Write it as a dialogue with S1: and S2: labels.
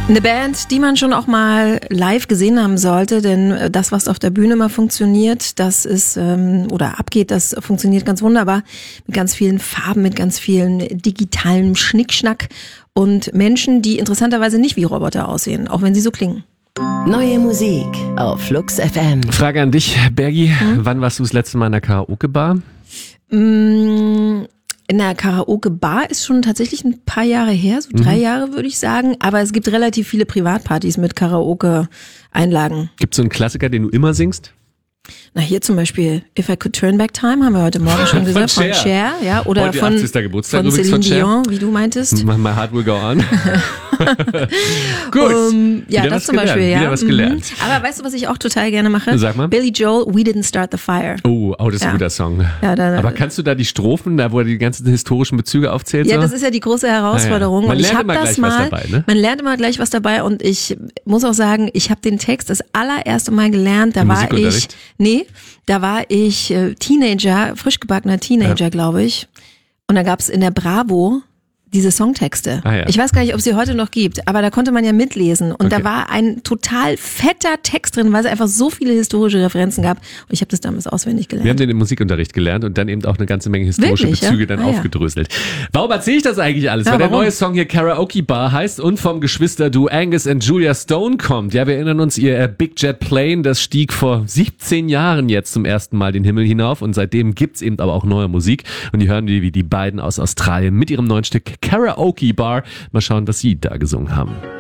S1: Eine Band, die man schon auch mal live gesehen haben sollte, denn das, was auf der Bühne mal funktioniert, das ist oder abgeht, das funktioniert ganz wunderbar mit ganz vielen Farben, mit ganz vielen digitalen Schnickschnack und Menschen, die interessanterweise nicht wie Roboter aussehen, auch wenn sie so klingen.
S2: Neue Musik auf Flux FM.
S3: Frage an dich, Bergi. Wann warst du das letzte Mal in der Karaoke-Bar?
S1: In der Karaoke-Bar ist schon tatsächlich ein paar Jahre her, so 3 Jahre würde ich sagen. Aber es gibt relativ viele Privatpartys mit Karaoke-Einlagen.
S3: Gibt es so einen Klassiker, den du immer singst?
S1: Na, hier zum Beispiel If I Could Turn Back Time, haben wir heute Morgen schon gesagt, von Cher, ja, oder
S3: heute
S1: von
S3: 80. Geburtstag
S1: von
S3: übrigens
S1: Celine
S3: von Cher.
S1: Dion, wie du meintest.
S3: My Heart Will Go On. Gut.
S1: Ja,
S3: Wieder
S1: das
S3: was
S1: zum Beispiel,
S3: gelernt.
S1: ja.
S3: Wieder was gelernt.
S1: Aber weißt du, was ich auch total gerne mache?
S3: Sag mal.
S1: Billy Joel, We Didn't Start the Fire.
S3: Oh, das ist ein guter Song.
S1: Ja,
S3: aber kannst du da die Strophen, da wo er die ganzen historischen Bezüge aufzählt?
S1: Ja,
S3: so?
S1: das ist ja die große Herausforderung.
S3: Man
S1: und ich
S3: lernt
S1: habe
S3: immer
S1: das
S3: gleich was
S1: mal.
S3: dabei, ne?
S1: Man lernt immer gleich was dabei und ich muss auch sagen, ich habe den Text das allererste Mal gelernt. Da
S3: Im
S1: war ich,
S3: Musikunterricht?
S1: da war ich Teenager, frisch gebackener Teenager, glaube ich. Und da gab's in der Bravo diese Songtexte.
S3: Ah, ja.
S1: Ich weiß gar nicht, ob es sie heute noch gibt, aber da konnte man ja mitlesen. Und
S3: Okay.
S1: da war ein total fetter Text drin, weil es einfach so viele historische Referenzen gab. Und ich habe das damals auswendig gelernt.
S3: Wir haben den im Musikunterricht gelernt und dann eben auch eine ganze Menge historische
S1: Wirklich, ja?
S3: Bezüge dann
S1: Ah, ja.
S3: aufgedröselt. Warum erzähle ich das eigentlich alles?
S1: Ja,
S3: Weil der
S1: warum?
S3: neue Song hier Karaoke Bar heißt und vom Geschwisterduo Angus und Julia Stone kommt. Ja, wir erinnern uns, ihr Big Jet Plane, das stieg vor 17 Jahren jetzt zum ersten Mal den Himmel hinauf und seitdem gibt's eben aber auch neue Musik und die hören wir, wie die beiden aus Australien mit ihrem neuen Stück Karaoke Bar. Mal schauen, was sie da gesungen haben.